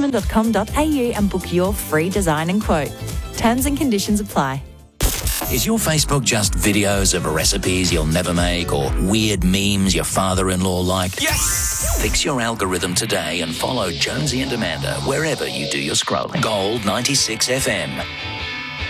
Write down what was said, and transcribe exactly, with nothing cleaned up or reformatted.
craftsman dot com dot a u and book your free design and quote. Terms and conditions apply. Is your Facebook just videos of recipes you'll never make or weird memes your father-in-law liked? Yes! Fix your algorithm today and follow Jonesy and Amanda wherever you do your scrolling. Gold ninety-six F M.